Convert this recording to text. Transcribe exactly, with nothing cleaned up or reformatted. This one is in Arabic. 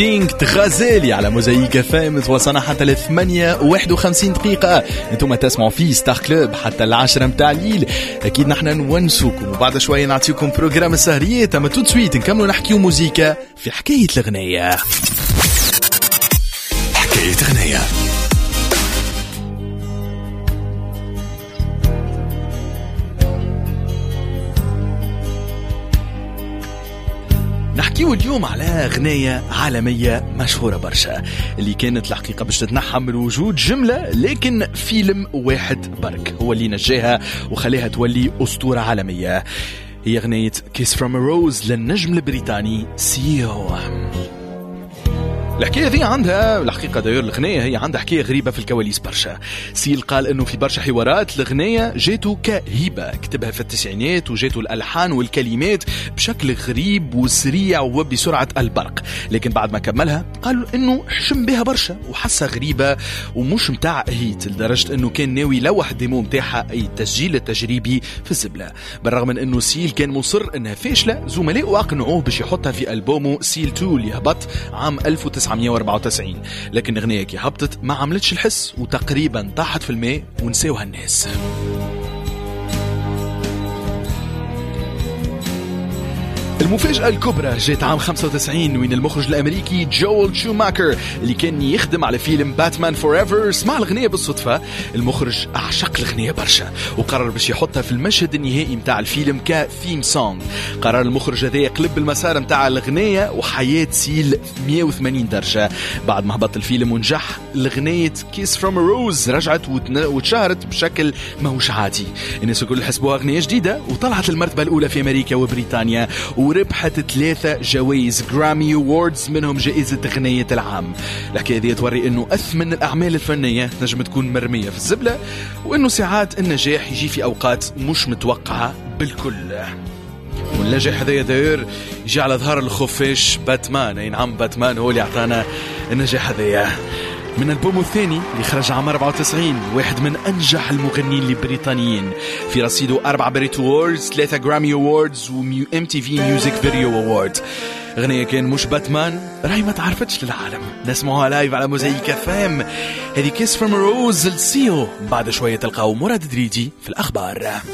غازالي على موزايك فام. توصلنا حتى ل ثمانية وواحد وخمسين دقيقة. انتم تسمعوا في ستار كلوب حتى العشرة متاع الليل. اكيد نحن نونسوكم وبعد شوية نعطيكم بروجرام السهرية. اما تو سويت نكملوا نحكيو موزيكا في حكاية الغنية. حكاية غنية. نحكيو اليوم على غنية عالمية مشهورة برشا اللي كانت الحقيقة باش تتنحى من وجود جملة، لكن فيلم واحد برك هو اللي نجاها وخليها تولي أسطورة عالمية. هي غنية Kiss from a Rose للنجم البريطاني سيو. الحكاية ذي عندها الحقيقة داير الغنية هي عندها حكاية غريبة في الكواليس برشا. سيل قال انه في برشا حوارات الغنية جاتو كهيبة كتبها في التسعينات وجاتو الألحان والكلمات بشكل غريب وسريع وبسرعة البرق، لكن بعد ما كملها قالوا انه حشم بها برشا وحسها غريبة ومش متاع هيت، لدرجة انه كان ناوي لوح ديمو متاعها اي تسجيل التجريبي في الزبلة. بالرغم من انه سيل كان مصر انها فاشلة، زملائه اقنعوه باش يحطها في ألبومه سيل اثنين اللي هبط عام ألف وتسعمية وأربعة وتسعين، لكن غنية كي هبطت ما عملتش الحس وتقريبا طاحت في الماء ونساوها الناس. المفاجأة الكبرى جات عام خمسة وتسعين وين المخرج الأمريكي جويل شوماكر اللي كان يخدم على فيلم باتمان فورايفر سمع الغنية بالصدفة. المخرج أعشق الغنية برشا وقرر باش يحطها في المشهد النهائي متاع الفيلم كثيم سونغ. قرر المخرج هذا يقلب المسار متاع الغنية وحياة سيل مية وثمانين درجة. بعد ما هبط الفيلم ونجح، الغنية Kiss from a Rose رجعت وتشهرت بشكل ماهوش عادي. الناس الكل حسبوها غنية جديدة وطلعت المرتبة الأولى في أمريكا وبريطانيا وربحت ثلاثة جوائز جرامي أووردز منهم جائزة غنية العام. الحكاية دي توري انه اثمن الاعمال الفنية نجم تكون مرمية في الزبلة، وانه ساعات النجاح يجي في اوقات مش متوقعة بالكل. والنجاح هذا داير يجي على ظهر الخفاش باتمان. اي نعم، باتمان هو اللي اعطانا النجاح هذا. من البوم الثاني اللي خرج عام أربعة وتسعين، واحد من أنجح المغنيين البريطانيين، في رصيده أربعة بريت أووردز، ثلاثة جرامي أووردز وإم تي في ميوزك فيديو أوورد. غنية كان مش باتمان راهي ما تعرفتش للعالم. نسمعوها لايف على موزايك فام. هذه كيس فروم روز لسيو. بعد شوية تلقاو مراد دريدي في الأخبار.